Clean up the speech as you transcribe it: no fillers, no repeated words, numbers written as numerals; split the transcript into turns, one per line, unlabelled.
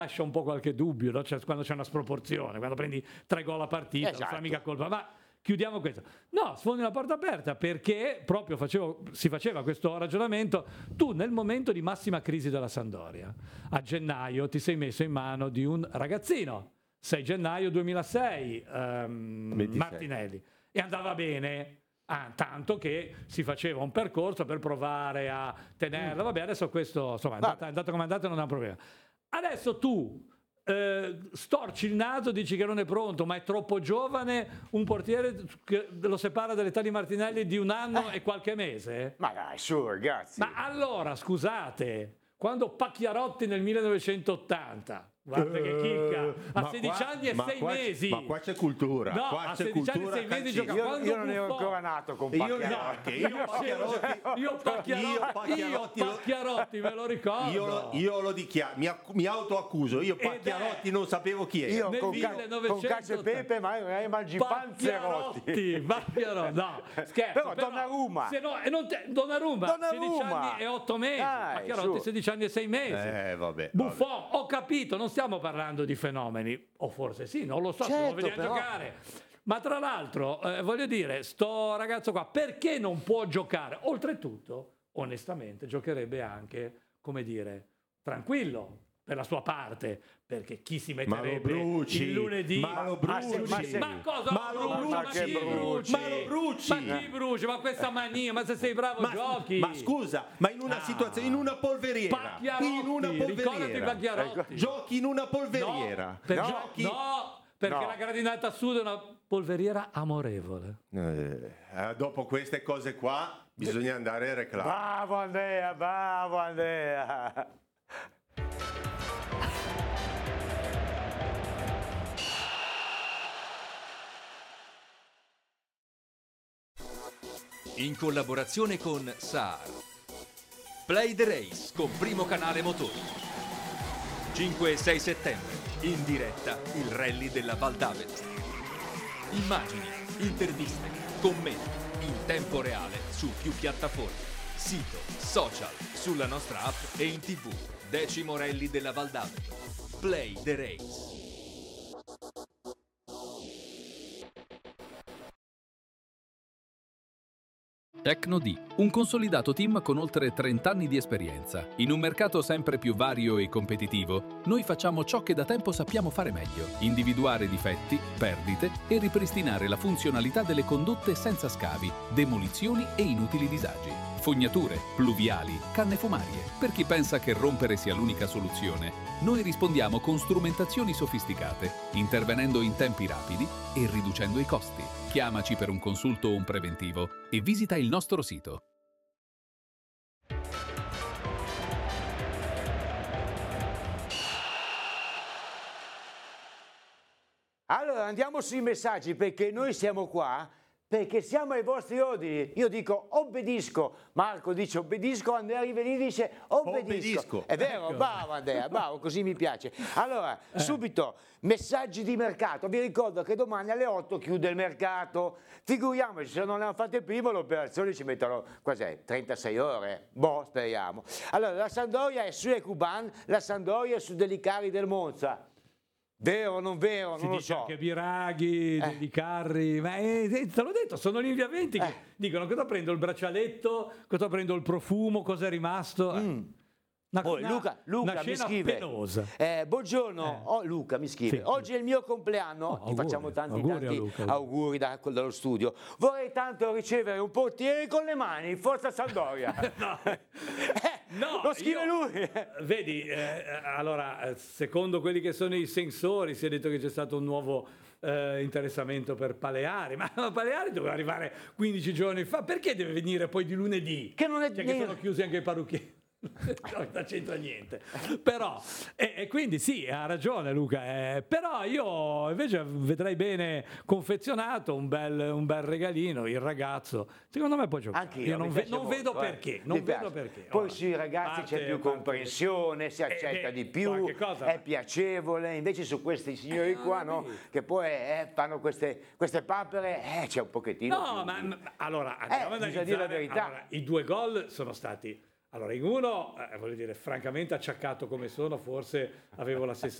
lascia un po' qualche dubbio, no? Cioè, quando c'è una sproporzione, quando prendi 3 gol a partita, non fa mica colpa. Ma chiudiamo questo. No, sfondi una porta aperta, perché proprio si faceva questo ragionamento. Tu nel momento di massima crisi della Sampdoria, a gennaio ti sei messo in mano di un ragazzino, 6 gennaio 2006, Martinelli, e andava bene. Tanto che si faceva un percorso per provare a tenerlo. Vabbè, adesso questo, insomma, è andato come è andato, non è un problema. Adesso tu storci il naso, dici che non è pronto, ma è troppo giovane un portiere che lo separa dall'età di Martinelli di 1 anno e qualche mese?
Ma dai, su ragazzi.
Ma allora, scusate, quando Pacchiarotti nel 1980... Guarda che chicca, a 16 anni e 6 mesi.
Ma qua c'è cultura.
No,
qua
a
c'è
16 anni e 6 mesi giocava.
Io non ero ancora nato con Pacchiarotti.
Io Pacchiarotti me lo ricordo.
Io lo dichiaro, mi autoaccuso. Io Pacchiarotti non sapevo chi era.
Io con Cacio e Pepe, ma mangi Panzerotti.
Pacchiarotti, no, scherzo.
Però Donnarumma.
Donnarumma, 16 anni e 8 mesi. Pacchiarotti 16 anni e 6 mesi.
Vabbè.
Buffon, ho capito, non stiamo parlando di fenomeni, o forse sì, non lo so, se lo vediamo giocare. Ma tra l'altro, voglio dire, sto ragazzo qua, perché non può giocare? Oltretutto, onestamente, giocherebbe anche, come dire, tranquillo per la sua parte, perché chi si metterebbe il lunedì?
Ma lo bruci!
Ma cosa?
Ma lo bruci! Ma lo bruci!
Ma chi bruci? Ma questa mania, ma se sei bravo giochi!
Ma scusa, ma in una situazione, in una polveriera,
ricordati Pacchiarotti.
Giochi in una polveriera.
Perché la Gradinata Sud è una polveriera amorevole.
Dopo queste cose qua bisogna andare a reclamare.
Bravo Andrea.
In collaborazione con Saar. Play the Race con Primo Canale Motori. 5 e 6 settembre, in diretta il rally della Val d'Avelsa. Immagini, interviste, commenti, in tempo reale su più piattaforme, sito, social, sulla nostra app e in TV. 10° rally della Val d'Avelsa. Play the Race.
Tecno-D, un consolidato team con oltre 30 anni di esperienza. In un mercato sempre più vario e competitivo, noi facciamo ciò che da tempo sappiamo fare meglio: individuare difetti, perdite e ripristinare la funzionalità delle condotte senza scavi, demolizioni e inutili disagi. Fognature, pluviali, canne fumarie. Per chi pensa che rompere sia l'unica soluzione, noi rispondiamo con strumentazioni sofisticate, intervenendo in tempi rapidi e riducendo i costi. Chiamaci per un consulto o un preventivo e visita il nostro sito.
Allora andiamo sui messaggi, perché noi siamo qua perché siamo ai vostri ordini. Io dico obbedisco, Marco dice obbedisco, Andrea Rivelini dice obbedisco. È vero, ecco. Bravo Andrea, bravo, così mi piace. Allora, subito, messaggi di mercato. Vi ricordo che domani alle 8 chiude il mercato. Figuriamoci, se non le hanno fatte prima, l'operazione ci mettono, 36 ore? Boh, speriamo. Allora, la Sampdoria è su Ekuban, la Sampdoria è su Delicari del Monza. Vero o non vero? Non lo so.
Anche Biraghi, Di Carri, ma te l'ho detto, sono gli inviamenti che dicono cosa prendo il braccialetto, cosa prendo il profumo, cosa è rimasto.
Luca mi scrive buongiorno, Luca mi scrive oggi è il mio compleanno, ti facciamo tanti auguri dallo studio. Vorrei tanto ricevere un portiere con le mani, forza Sampdoria. No, lo scrive lui.
Vedi, allora, secondo quelli che sono i sensori, si è detto che c'è stato un nuovo interessamento per Paleari, ma Paleari doveva arrivare 15 giorni fa, perché deve venire poi di lunedì? Che non è che sono chiusi anche i parrucchieri. Non c'entra niente, però e quindi sì, ha ragione Luca, però io invece vedrei bene confezionato un bel regalino. Il ragazzo secondo me può giocare.
Anche io
non vedo perché,
poi sui ragazzi c'è più comprensione, si accetta di più, è piacevole. Invece su questi signori qua che poi fanno queste papere, c'è un pochettino
allora andiamo ad
bisogna dire la verità.
Allora, i 2 gol sono stati Allora, in uno, voglio dire, francamente acciaccato come sono, forse avevo la stessa